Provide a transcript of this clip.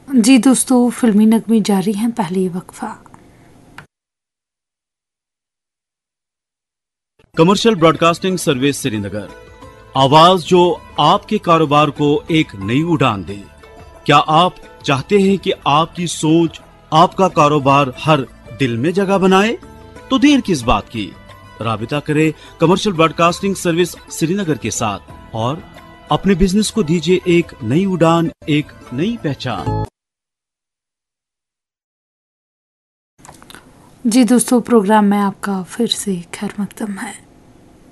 जी दोस्तों, फिल्मी नगमे जारी हैं, पहले ये वक्फा। कमर्शियल ब्रॉडकास्टिंग सर्विस श्रीनगर, आवाज जो आपके कारोबार को एक नई उड़ान दे। क्या आप चाहते हैं कि आपकी सोच आपका कारोबार हर दिल में जगह बनाए? तो देर किस बात की, राबिता करें कमर्शियल ब्रॉडकास्टिंग सर्विस श्रीनगर के साथ और अपने बिजनेस को दीजिए एक नई उड़ान, एक नई पहचान। जी दोस्तों, प्रोग्राम में आपका फिर से खैर मकदम है।